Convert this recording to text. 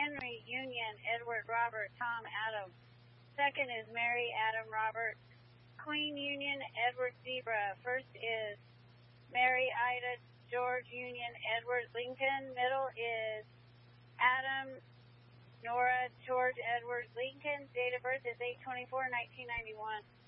Henry, Union, Edward, Robert, Tom, Adam. Second is Mary, Adam, Robert. Queen, Union, Edward, Zebra. First is Mary, Ida, George, Union, Edward, Lincoln. Middle is Adam, Nora, George, Edward, Lincoln. Date of birth is 8/24/1991.